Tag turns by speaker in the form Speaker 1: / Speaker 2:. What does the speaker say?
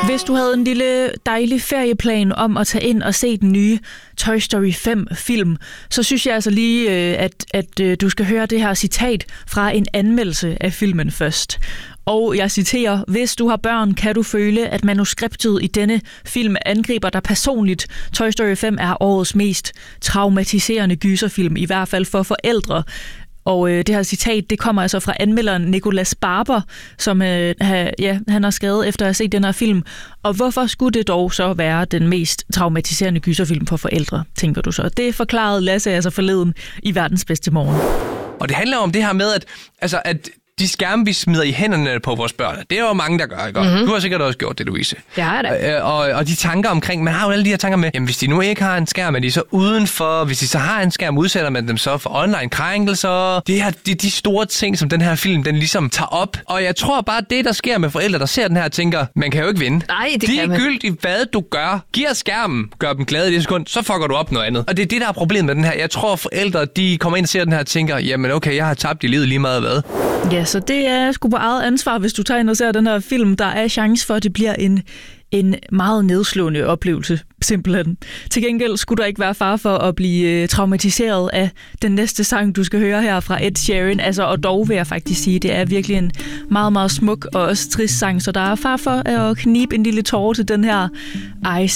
Speaker 1: Hvis du havde en lille dejlig ferieplan om at tage ind og se den nye Toy Story 5-film, så synes jeg altså lige, at du skal høre det her citat fra en anmeldelse af filmen først. Og jeg citerer: "Hvis du har børn, kan du føle, at manuskriptet i denne film angriber dig personligt. Toy Story 5 er årets mest traumatiserende gyserfilm, i hvert fald for forældre." Og det her citat, det kommer altså fra anmelderen Nicolas Barber, som han har skrevet efter at have set den her film. Og hvorfor skulle det dog så være den mest traumatiserende gyserfilm for forældre, tænker du så? Det forklarede Lasse altså forleden i Verdens Bedste Morgen.
Speaker 2: Og det handler om det her med, at de skærme, vi smider i hænderne på vores børn, det er jo mange, der gør, ikke? Mm-hmm. Du har sikkert også gjort det, Louise.
Speaker 1: Ja, da.
Speaker 2: Og de tanker omkring, man har jo alle de her tanker med, jamen hvis de nu ikke har en skærm, er de så udenfor, hvis de så har en skærm, udsætter man dem så for online krænkelser. Det er de store ting, som den her film, den ligesom tager op. Og jeg tror bare, det der sker med forældre, der ser den her, tænker, man kan jo ikke vinde.
Speaker 1: Nej, det kan man.
Speaker 2: Ligegyldigt hvad du gør, giver skærmen, gør dem glade i det sekund, så fucker du op noget andet. Og det er det, der er problemet med den her. Jeg tror, forældre, de kommer ind og ser den her og tænker, jamen okay, jeg har tabt i livet lige meget hvad.
Speaker 1: Ja, så det er sgu på eget ansvar, hvis du tager ind og ser den her film. Der er chance for, at det bliver en meget nedslående oplevelse, simpelthen. Til gengæld skulle der ikke være fare for at blive traumatiseret af den næste sang, du skal høre her fra Ed Sheeran. Altså, og dog vil jeg faktisk sige, det er virkelig en meget, meget smuk og også trist sang, så der er fare for at knibe en lille tåre til den her Eyes